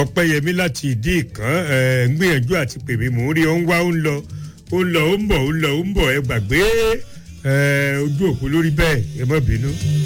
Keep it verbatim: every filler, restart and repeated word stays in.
ọpẹ́yẹmí láti ìdí ìkan ẹ̀ ń gbìyànjú àti pèmí mò ń rí ó ń wá ó ń lọ ó ń lọ ó ń bọ̀ ó ń lọ ó ń bọ̀ ẹ gbàgbé ẹ̀ ojú òpó lórí bẹ́ẹ̀ ẹ má bínú.